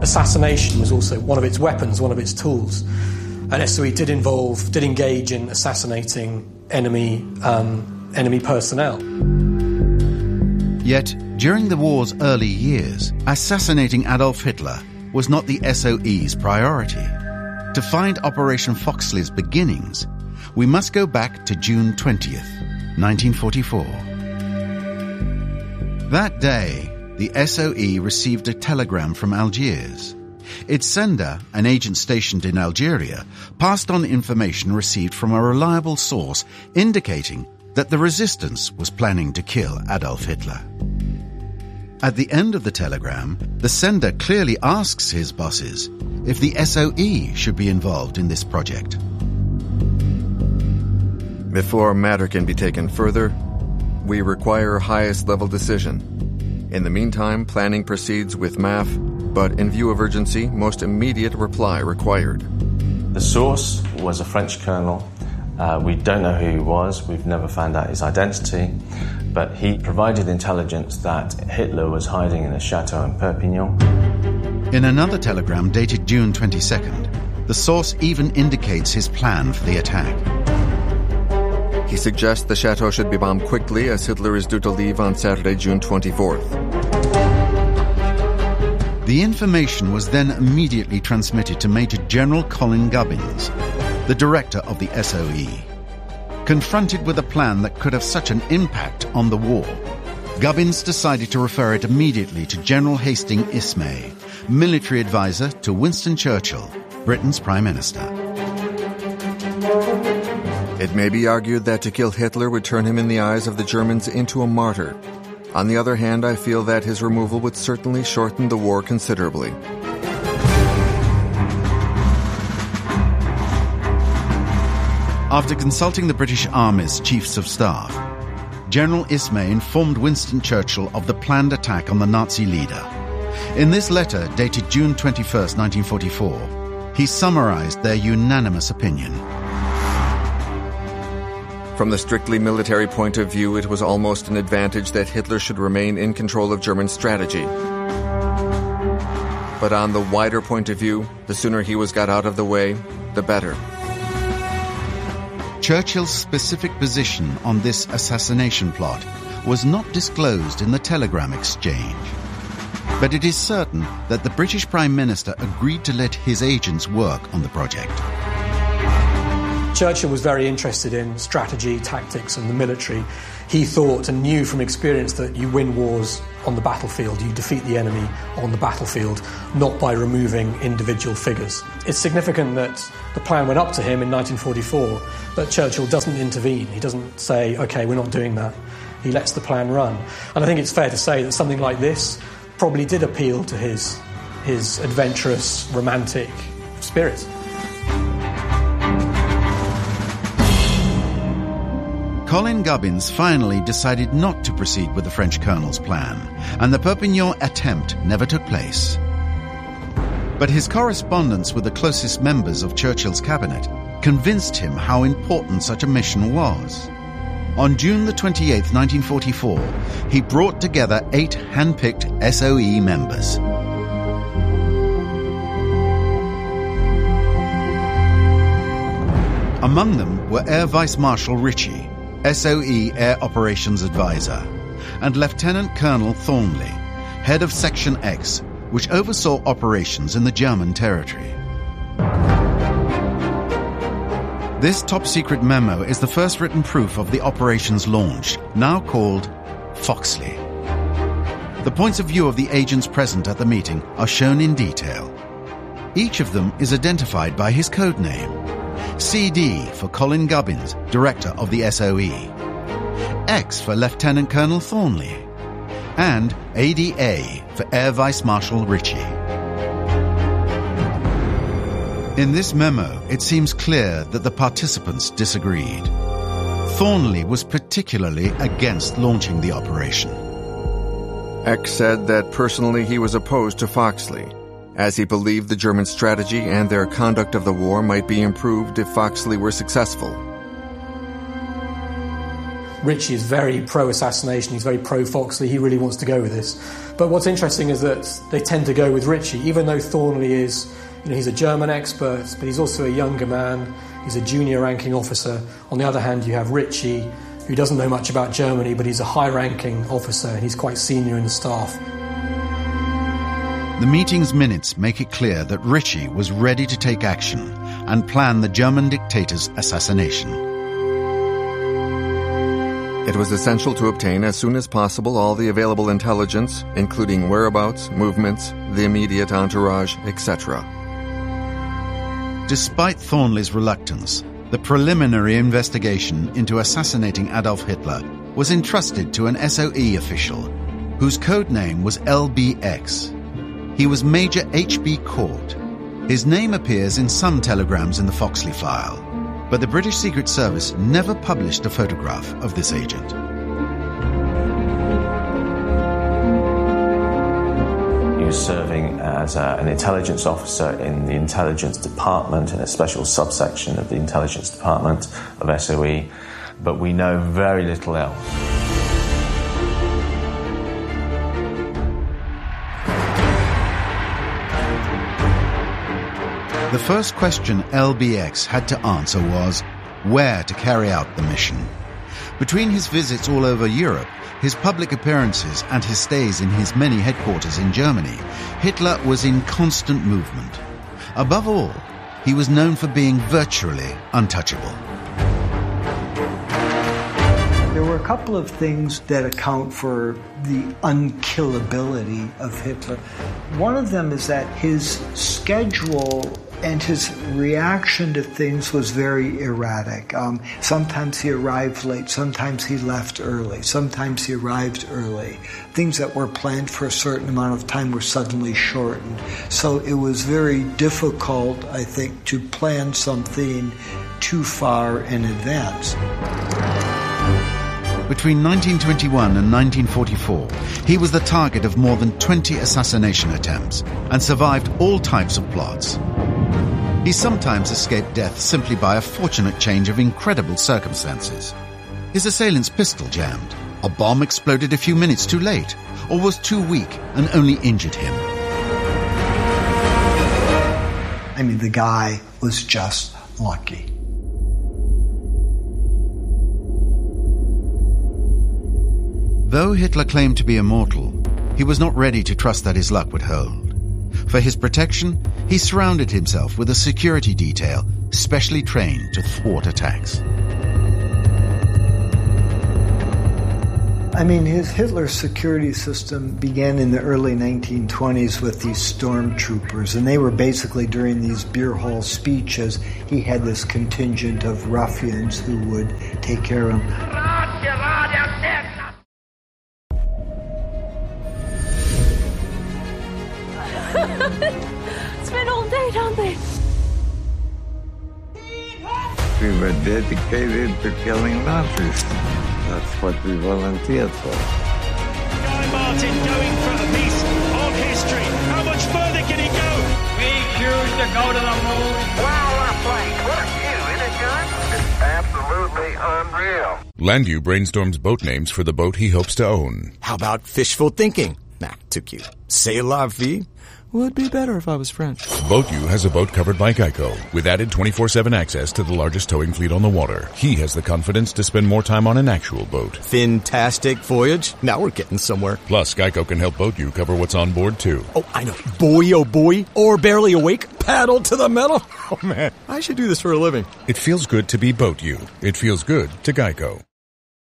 assassination was also one of its weapons, one of its tools. And SOE did engage in assassinating enemy personnel. Yet, during the war's early years, assassinating Adolf Hitler was not the SOE's priority. To find Operation Foxley's beginnings, we must go back to June 20th, 1944. That day, the SOE received a telegram from Algiers. Its sender, an agent stationed in Algeria, passed on information received from a reliable source indicating that the resistance was planning to kill Adolf Hitler. At the end of the telegram, the sender clearly asks his bosses if the SOE should be involved in this project. Before matter can be taken further, we require highest level decision. In the meantime, planning proceeds with MAF, but in view of urgency, most immediate reply required. The source was a French colonel. We don't know who he was. We've never found out his identity. But he provided intelligence that Hitler was hiding in a chateau in Perpignan. In another telegram dated June 22nd, the source even indicates his plan for the attack. He suggests the chateau should be bombed quickly as Hitler is due to leave on Saturday, June 24th. The information was then immediately transmitted to Major General Colin Gubbins, the director of the SOE. Confronted with a plan that could have such an impact on the war, Gubbins decided to refer it immediately to General Hastings Ismay, military advisor to Winston Churchill, Britain's Prime Minister. It may be argued that to kill Hitler would turn him in the eyes of the Germans into a martyr. On the other hand, I feel that his removal would certainly shorten the war considerably. After consulting the British Army's chiefs of staff, General Ismay informed Winston Churchill of the planned attack on the Nazi leader. In this letter, dated June 21st, 1944, he summarized their unanimous opinion. From the strictly military point of view, it was almost an advantage that Hitler should remain in control of German strategy. But on the wider point of view, the sooner he was got out of the way, the better. Churchill's specific position on this assassination plot was not disclosed in the telegram exchange. But it is certain that the British Prime Minister agreed to let his agents work on the project. Churchill was very interested in strategy, tactics and the military. He thought and knew from experience that you win wars on the battlefield, you defeat the enemy on the battlefield, not by removing individual figures. It's significant that the plan went up to him in 1944, but Churchill doesn't intervene. He doesn't say, OK, we're not doing that. He lets the plan run. And I think it's fair to say that something like this probably did appeal to his adventurous, romantic spirit. Colin Gubbins finally decided not to proceed with the French colonel's plan, and the Perpignan attempt never took place. But his correspondence with the closest members of Churchill's cabinet convinced him how important such a mission was. On June the 28th, 1944, he brought together 8 hand-picked SOE members. Among them were Air Vice Marshal Ritchie, SOE Air Operations Advisor, and Lieutenant Colonel Thornley, head of Section X, which oversaw operations in the German territory. This top-secret memo is the first written proof of the operation's launch, now called Foxley. The points of view of the agents present at the meeting are shown in detail. Each of them is identified by his code name. CD for Colin Gubbins, director of the SOE, X for Lieutenant Colonel Thornley, and ADA for Air Vice Marshal Ritchie. In this memo, it seems clear that the participants disagreed. Thornley was particularly against launching the operation. X said that personally he was opposed to Foxley, as he believed the German strategy and their conduct of the war might be improved if Foxley were successful. Ritchie is very pro-assassination, he's very pro-Foxley, he really wants to go with this. But what's interesting is that they tend to go with Ritchie, even though Thornley is, he's a German expert, but he's also a younger man, he's a junior ranking officer. On the other hand, you have Ritchie, who doesn't know much about Germany, but he's a high-ranking officer, and he's quite senior in the staff. The meeting's minutes make it clear that Ritchie was ready to take action and plan the German dictator's assassination. It was essential to obtain as soon as possible all the available intelligence, including whereabouts, movements, the immediate entourage, etc. Despite Thornley's reluctance, the preliminary investigation into assassinating Adolf Hitler was entrusted to an SOE official, whose code name was LBX. He was Major H.B. Court. His name appears in some telegrams in the Foxley file, but the British Secret Service never published a photograph of this agent. He was serving as an intelligence officer in the intelligence department, in a special subsection of the intelligence department of SOE, but we know very little else. The first question LBX had to answer was where to carry out the mission. Between his visits all over Europe, his public appearances and his stays in his many headquarters in Germany, Hitler was in constant movement. Above all, he was known for being virtually untouchable. There were a couple of things that account for the unkillability of Hitler. One of them is that his schedule and his reaction to things was very erratic. Sometimes he arrived late, sometimes he left early, sometimes he arrived early. Things that were planned for a certain amount of time were suddenly shortened. So it was very difficult, I think, to plan something too far in advance. Between 1921 and 1944, he was the target of more than 20 assassination attempts and survived all types of plots. He sometimes escaped death simply by a fortunate change of incredible circumstances. His assailant's pistol jammed, a bomb exploded a few minutes too late, or was too weak and only injured him. I mean, the guy was just lucky. Though Hitler claimed to be immortal, he was not ready to trust that his luck would hold. For his protection, he surrounded himself with a security detail specially trained to thwart attacks. I mean, Hitler's security system began in the early 1920s with these stormtroopers, and they were basically, during these beer hall speeches, he had this contingent of ruffians who would take care of him. It's been all day, don't they? We were dedicated to killing Nazis. That's what we volunteered for. Guy Martin going for a piece of history. How much further can he go? We choose to go to the moon. Wow, Frank, what a view, isn't it, John? It's absolutely unreal. Landau brainstorms boat names for the boat he hopes to own. How about fishful thinking? Nah, too cute. C'est la vie? Would be better if I was French. BoatU has a boat covered by Geico, with added 24/7 access to the largest towing fleet on the water. He has the confidence to spend more time on an actual boat. Fantastic voyage. Now we're getting somewhere. Plus, Geico can help BoatU cover what's on board, too. Oh, I know. Boy, oh boy. Or barely awake. Paddle to the metal. Oh, man. I should do this for a living. It feels good to be BoatU. It feels good to Geico.